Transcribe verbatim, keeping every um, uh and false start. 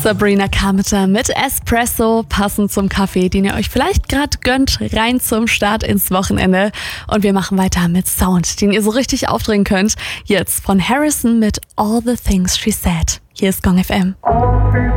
Sabrina Carpenter mit Espresso, passend zum Kaffee, den ihr euch vielleicht gerade gönnt, rein zum Start ins Wochenende. Und wir machen weiter mit Sound, den ihr so richtig aufdrehen könnt. Jetzt von Harrison mit All the Things She Said. Hier ist Gong F M.